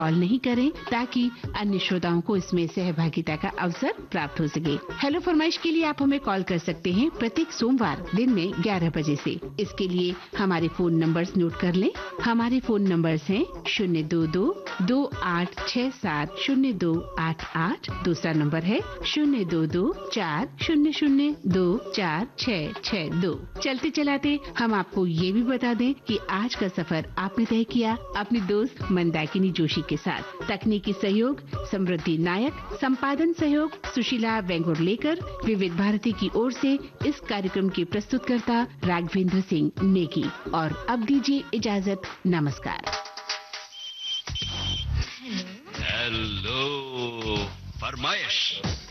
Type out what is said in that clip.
Call नहीं करें ताकि अन्य श्रोताओं को इसमें सहभागिता का अवसर प्राप्त हो सके। हेलो फरमाइश के लिए आप हमें कॉल कर सकते हैं प्रत्येक सोमवार दिन में 11 बजे से। इसके लिए हमारे फोन नंबर्स नोट कर लें। हमारे फोन नंबर्स हैं 022-2867-0288। दूसरा नंबर है 022-4002-4662। चलते चलाते हम आपको ये भी बता दें कि आज का सफर आपने तय किया अपनी दोस्त मंदाकिनी जोशी के साथ। तकनीकी सहयोग समृद्धि नायक, संपादन सहयोग सुशीला वेंगुर्लेकर। विविध भारती की ओर से इस कार्यक्रम के प्रस्तुतकर्ता राघवेंद्र सिंह नेगी। और अब दीजिए इजाजत। नमस्कार। हेलो फरमाइश।